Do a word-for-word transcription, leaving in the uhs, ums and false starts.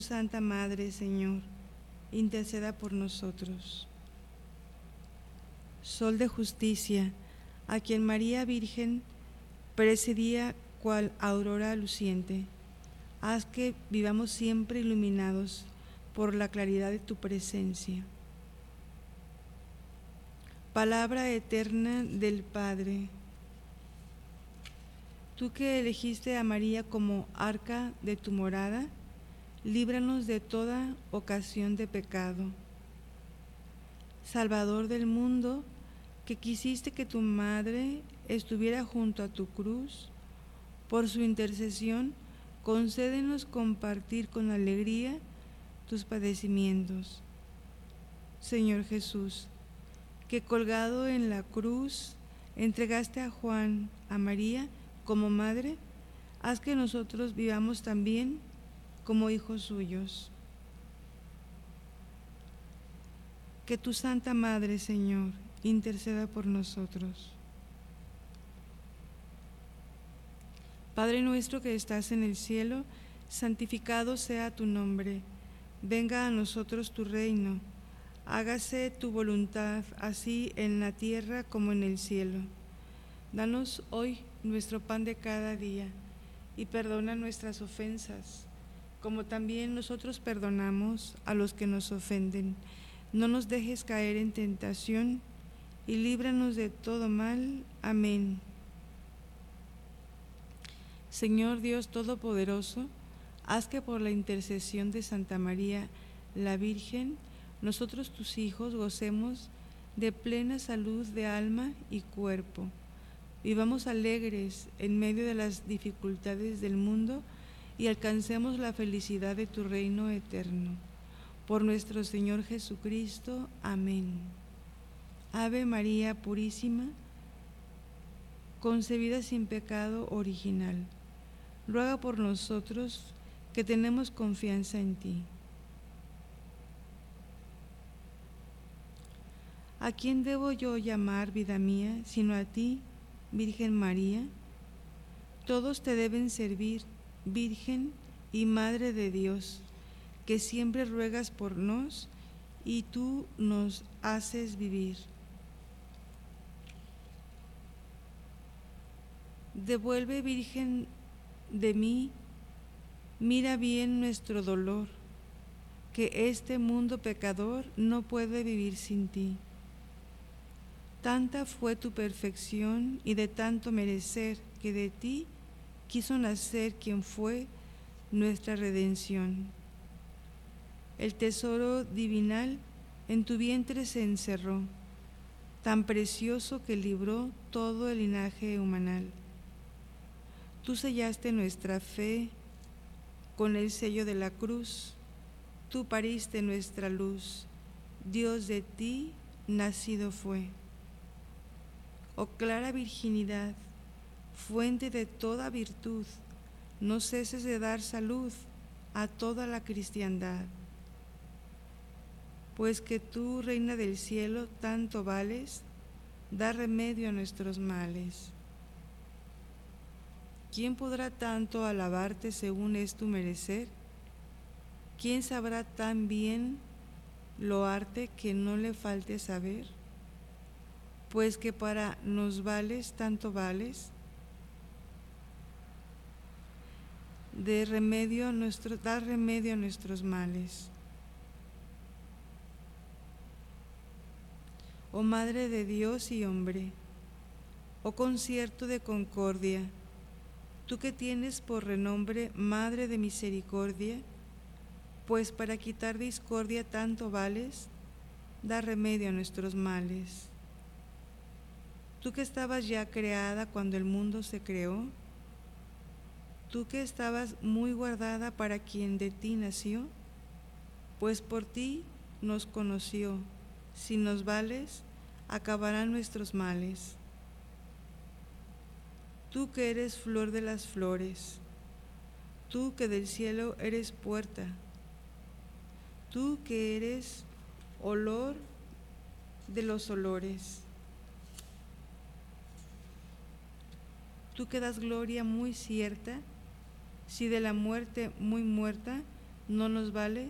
Santa Madre, Señor, interceda por nosotros. Sol de justicia, a quien María Virgen precedía cual aurora luciente, haz que vivamos siempre iluminados por la claridad de tu presencia. Palabra eterna del Padre, tú que elegiste a María como arca de tu morada, líbranos de toda ocasión de pecado. Salvador del mundo, que quisiste que tu madre estuviera junto a tu cruz, por su intercesión, concédenos compartir con alegría tus padecimientos. Señor Jesús, que colgado en la cruz entregaste a Juan, a María, como madre, haz que nosotros vivamos también como hijos suyos. Que tu Santa Madre, Señor, interceda por nosotros. Padre nuestro que estás en el cielo, santificado sea tu nombre. Venga a nosotros tu reino. Hágase tu voluntad, así en la tierra como en el cielo. Danos hoy nuestro pan de cada día, y perdona nuestras ofensas, como también nosotros perdonamos a los que nos ofenden. No nos dejes caer en tentación, y líbranos de todo mal. Amén. Señor Dios Todopoderoso, haz que por la intercesión de Santa María, la Virgen, nosotros tus hijos gocemos de plena salud de alma y cuerpo. Vivamos alegres en medio de las dificultades del mundo y alcancemos la felicidad de tu reino eterno. Por nuestro Señor Jesucristo. Amén. Ave María Purísima, concebida sin pecado original, ruega por nosotros que tenemos confianza en ti. ¿A quién debo yo llamar, vida mía, sino a ti, Virgen María? Todos te deben servir, Virgen y Madre de Dios, que siempre ruegas por nos y tú nos haces vivir. Devuelve, Virgen de mí, mira bien nuestro dolor, que este mundo pecador no puede vivir sin ti. Tanta fue tu perfección y de tanto merecer que de ti quiso nacer quien fue nuestra redención. El tesoro divinal en tu vientre se encerró, tan precioso que libró todo el linaje humanal. Tú sellaste nuestra fe con el sello de la cruz, tú pariste nuestra luz, Dios de ti nacido fue. Oh clara virginidad, fuente de toda virtud, no ceses de dar salud a toda la cristiandad. Pues que tú, Reina del cielo, tanto vales, da remedio a nuestros males. ¿Quién podrá tanto alabarte según es tu merecer? ¿Quién sabrá tan bien loarte que no le falte saber? Pues que para nos vales, tanto vales, de remedio a nuestro, da remedio a nuestros males. Oh Madre de Dios y hombre, oh concierto de concordia, tú que tienes por renombre Madre de misericordia, pues para quitar discordia tanto vales, da remedio a nuestros males. Tú que estabas ya creada cuando el mundo se creó, tú que estabas muy guardada para quien de ti nació, pues por ti nos conoció, si nos vales, acabarán nuestros males. Tú que eres flor de las flores, tú que del cielo eres puerta, tú que eres olor de los olores, tú que das gloria muy cierta, si de la muerte muy muerta no nos vale